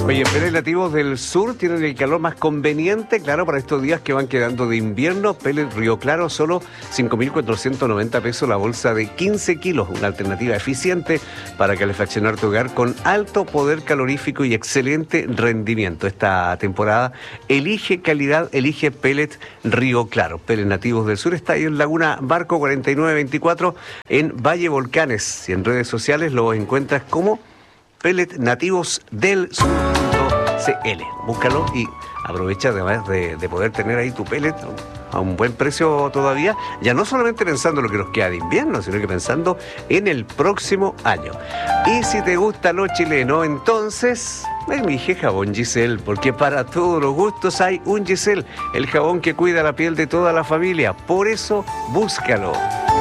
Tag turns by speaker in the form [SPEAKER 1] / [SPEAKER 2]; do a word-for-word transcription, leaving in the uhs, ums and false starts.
[SPEAKER 1] Oye, Pellets Nativos del Sur tienen el calor más conveniente, claro, para estos días que van quedando de invierno. Pellets Río Claro, solo cinco mil cuatrocientos noventa pesos la bolsa de quince kilos. Una alternativa eficiente para calefaccionar tu hogar con alto poder calorífico y excelente rendimiento. Esta temporada elige calidad, elige Pellets Río Claro. Pellets Nativos del Sur está ahí en Laguna Barco cuarenta y nueve veinticuatro en Valle Volcanes. Y en redes sociales lo encuentras como Pellets Nativos del Sur punto c l. Búscalo y aprovecha además de, de poder tener ahí tu pellet a un buen precio todavía, ya no solamente pensando en lo que nos queda de invierno, sino que pensando en el próximo año. Y si te gusta lo chileno, entonces elige Jabón Giselle, porque para todos los gustos hay un Giselle, el jabón que cuida la piel de toda la familia. Por eso, búscalo.